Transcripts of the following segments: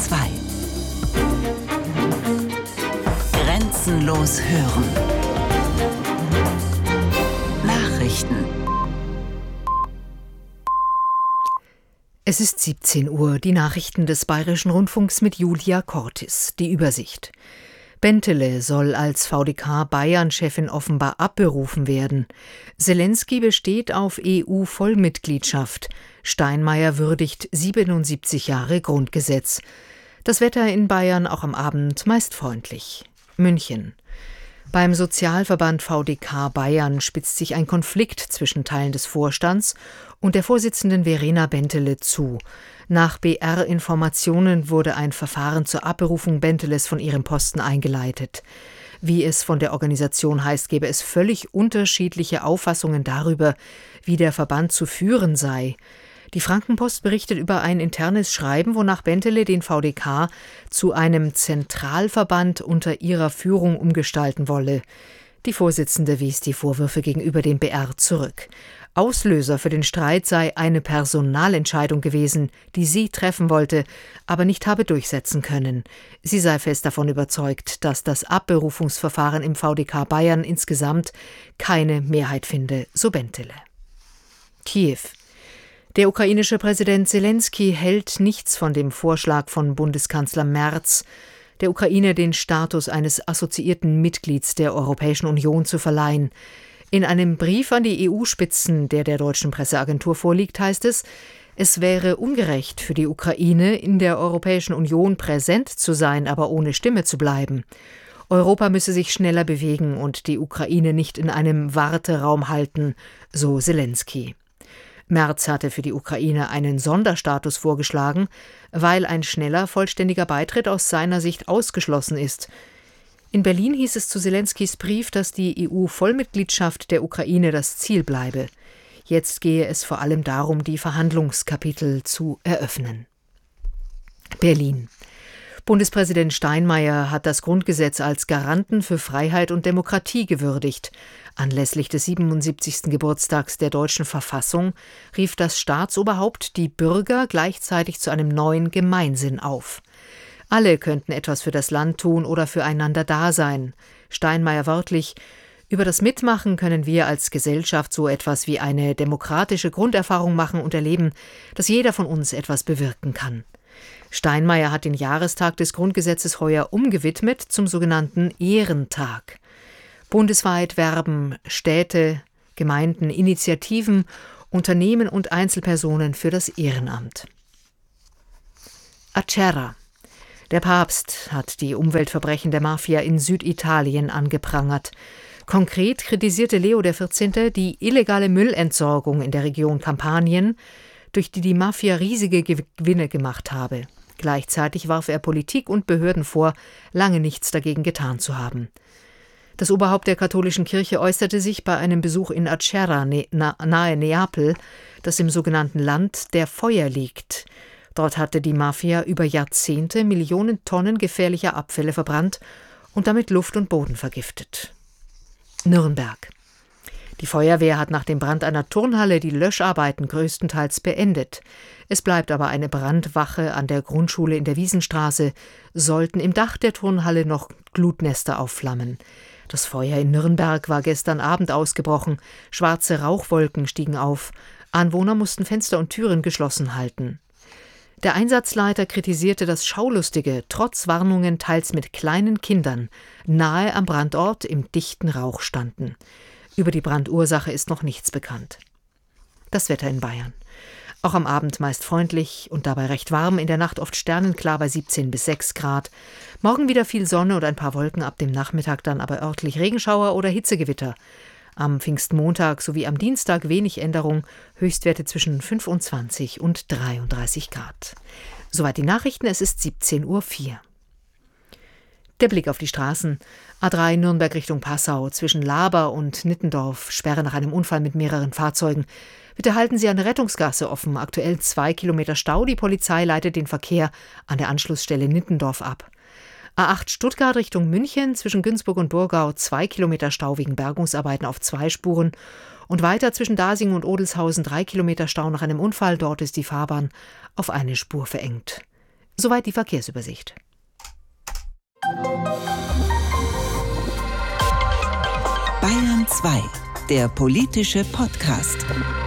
2. Grenzenlos hören. Nachrichten. Es ist 17 Uhr, die Nachrichten des Bayerischen Rundfunks mit Julia Cortis. Die Übersicht. Bentele soll als VDK-Bayern-Chefin offenbar abberufen werden. Selenskyj besteht auf EU-Vollmitgliedschaft. Steinmeier würdigt 77 Jahre Grundgesetz. Das Wetter in Bayern auch am Abend meist freundlich. München. Beim Sozialverband VDK Bayern spitzt sich ein Konflikt zwischen Teilen des Vorstands und der Vorsitzenden Verena Bentele zu. Nach BR-Informationen wurde ein Verfahren zur Abberufung Benteles von ihrem Posten eingeleitet. Wie es von der Organisation heißt, gäbe es völlig unterschiedliche Auffassungen darüber, wie der Verband zu führen sei. Die Frankenpost berichtet über ein internes Schreiben, wonach Bentele den VDK zu einem Zentralverband unter ihrer Führung umgestalten wolle. Die Vorsitzende wies die Vorwürfe gegenüber dem BR zurück. Auslöser für den Streit sei eine Personalentscheidung gewesen, die sie treffen wollte, aber nicht habe durchsetzen können. Sie sei fest davon überzeugt, dass das Abberufungsverfahren im VDK Bayern insgesamt keine Mehrheit finde, so Bentele. Kiew. Der ukrainische Präsident Selenskyj hält nichts von dem Vorschlag von Bundeskanzler Merz, der Ukraine den Status eines assoziierten Mitglieds der Europäischen Union zu verleihen. In einem Brief an die EU-Spitzen, der deutschen Presseagentur vorliegt, heißt es, es wäre ungerecht für die Ukraine, in der Europäischen Union präsent zu sein, aber ohne Stimme zu bleiben. Europa müsse sich schneller bewegen und die Ukraine nicht in einem Warteraum halten, so Selenskyj. Merz hatte für die Ukraine einen Sonderstatus vorgeschlagen, weil ein schneller, vollständiger Beitritt aus seiner Sicht ausgeschlossen ist. In Berlin hieß es zu Selenskyjs Brief, dass die EU-Vollmitgliedschaft der Ukraine das Ziel bleibe. Jetzt gehe es vor allem darum, die Verhandlungskapitel zu eröffnen. Berlin. Bundespräsident Steinmeier hat das Grundgesetz als Garanten für Freiheit und Demokratie gewürdigt. Anlässlich des 77. Geburtstags der deutschen Verfassung rief das Staatsoberhaupt die Bürger gleichzeitig zu einem neuen Gemeinsinn auf. Alle könnten etwas für das Land tun oder füreinander da sein. Steinmeier wörtlich: Über das Mitmachen können wir als Gesellschaft so etwas wie eine demokratische Grunderfahrung machen und erleben, dass jeder von uns etwas bewirken kann. Steinmeier hat den Jahrestag des Grundgesetzes heuer umgewidmet zum sogenannten Ehrentag. Bundesweit werben Städte, Gemeinden, Initiativen, Unternehmen und Einzelpersonen für das Ehrenamt. Acerra. Der Papst hat die Umweltverbrechen der Mafia in Süditalien angeprangert. Konkret kritisierte Leo XIV. Die illegale Müllentsorgung in der Region Kampanien, durch die die Mafia riesige Gewinne gemacht habe. Gleichzeitig warf er Politik und Behörden vor, lange nichts dagegen getan zu haben. Das Oberhaupt der katholischen Kirche äußerte sich bei einem Besuch in Acerra nahe Neapel, das im sogenannten Land der Feuer liegt. Dort hatte die Mafia über Jahrzehnte Millionen Tonnen gefährlicher Abfälle verbrannt und damit Luft und Boden vergiftet. Nürnberg. Die Feuerwehr hat nach dem Brand einer Turnhalle die Löscharbeiten größtenteils beendet. Es bleibt aber eine Brandwache an der Grundschule in der Wiesenstraße, sollten im Dach der Turnhalle noch Glutnester aufflammen. Das Feuer in Nürnberg war gestern Abend ausgebrochen, schwarze Rauchwolken stiegen auf, Anwohner mussten Fenster und Türen geschlossen halten. Der Einsatzleiter kritisierte, dass Schaulustige trotz Warnungen teils mit kleinen Kindern nahe am Brandort im dichten Rauch standen. Über die Brandursache ist noch nichts bekannt. Das Wetter in Bayern. Auch am Abend meist freundlich und dabei recht warm, in der Nacht oft sternenklar bei 17 bis 6 Grad. Morgen wieder viel Sonne und ein paar Wolken, ab dem Nachmittag dann aber örtlich Regenschauer oder Hitzegewitter. Am Pfingstmontag sowie am Dienstag wenig Änderung, Höchstwerte zwischen 25 und 33 Grad. Soweit die Nachrichten, es ist 17:04 Uhr. Der Blick auf die Straßen. A3 Nürnberg Richtung Passau, zwischen Laber und Nittendorf, Sperre nach einem Unfall mit mehreren Fahrzeugen. Bitte halten Sie eine Rettungsgasse offen, aktuell 2 Kilometer Stau, die Polizei leitet den Verkehr an der Anschlussstelle Nittendorf ab. A8 Stuttgart Richtung München, zwischen Günzburg und Burgau 2 Kilometer Stau wegen Bergungsarbeiten auf 2 Spuren. Und weiter zwischen Dasingen und Odelshausen 3 Kilometer Stau nach einem Unfall, dort ist die Fahrbahn auf eine Spur verengt. Soweit die Verkehrsübersicht. Bayern 2, der politische Podcast.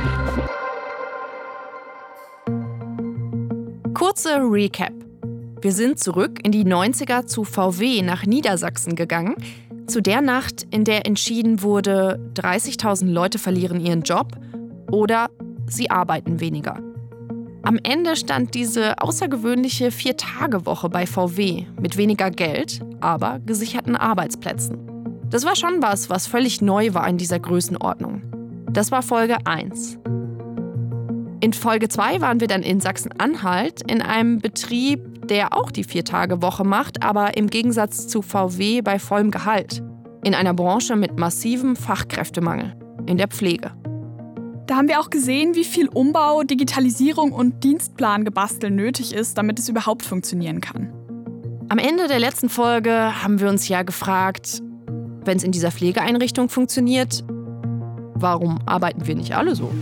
Kurze Recap. Wir sind zurück in die 90er zu VW nach Niedersachsen gegangen. Zu der Nacht, in der entschieden wurde, 30.000 Leute verlieren ihren Job oder sie arbeiten weniger. Am Ende stand diese außergewöhnliche 4-Tage-Woche bei VW mit weniger Geld, aber gesicherten Arbeitsplätzen. Das war schon was völlig neu war in dieser Größenordnung. Das war Folge 1. In Folge 2 waren wir dann in Sachsen-Anhalt in einem Betrieb, der auch die 4-Tage-Woche macht, aber im Gegensatz zu VW bei vollem Gehalt. In einer Branche mit massivem Fachkräftemangel, in der Pflege. Da haben wir auch gesehen, wie viel Umbau, Digitalisierung und Dienstplangebastel nötig ist, damit es überhaupt funktionieren kann. Am Ende der letzten Folge haben wir uns ja gefragt, wenn es in dieser Pflegeeinrichtung funktioniert, warum arbeiten wir nicht alle so?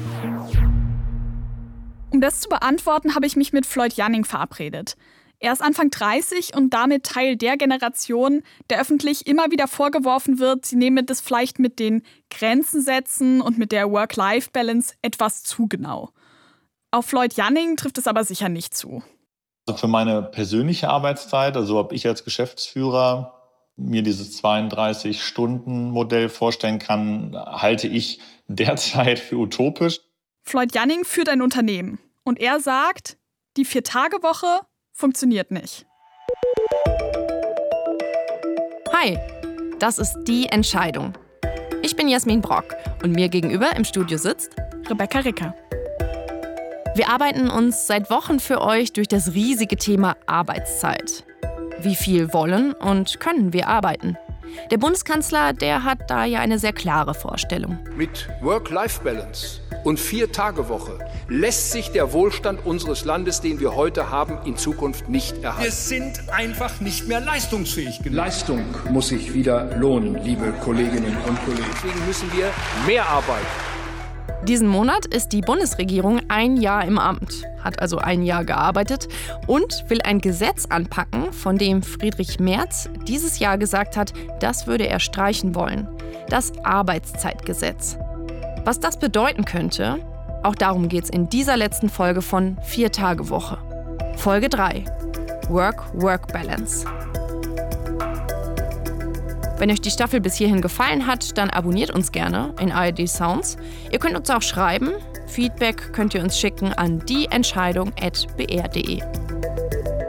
Um das zu beantworten, habe ich mich mit Floyd Janning verabredet. Er ist Anfang 30 und damit Teil der Generation, der öffentlich immer wieder vorgeworfen wird, sie nehme das vielleicht mit den Grenzen setzen und mit der Work-Life-Balance etwas zu genau. Auf Floyd Janning trifft es aber sicher nicht zu. Also für meine persönliche Arbeitszeit, also ob ich als Geschäftsführer mir dieses 32-Stunden-Modell vorstellen kann, halte ich derzeit für utopisch. Floyd Janning führt ein Unternehmen und er sagt, die 4-Tage-Woche funktioniert nicht. Hi, das ist Die Entscheidung. Ich bin Jasmin Brock und mir gegenüber im Studio sitzt Rebecca Ricker. Wir arbeiten uns seit Wochen für euch durch das riesige Thema Arbeitszeit. Wie viel wollen und können wir arbeiten? Der Bundeskanzler, der hat da ja eine sehr klare Vorstellung. Mit Work-Life-Balance und 4-Tage-Woche lässt sich der Wohlstand unseres Landes, den wir heute haben, in Zukunft nicht erhalten. Wir sind einfach nicht mehr leistungsfähig genug. Leistung muss sich wieder lohnen, liebe Kolleginnen und Kollegen. Deswegen müssen wir mehr arbeiten. Diesen Monat ist die Bundesregierung 1 Jahr im Amt, hat also 1 Jahr gearbeitet und will ein Gesetz anpacken, von dem Friedrich Merz dieses Jahr gesagt hat, das würde er streichen wollen. Das Arbeitszeitgesetz. Was das bedeuten könnte, auch darum geht's in dieser letzten Folge von 4-Tage-Woche. Folge 3. Work-Work-Balance. Wenn euch die Staffel bis hierhin gefallen hat, dann abonniert uns gerne in ARD Sounds. Ihr könnt uns auch schreiben. Feedback könnt ihr uns schicken an dieentscheidung@br.de.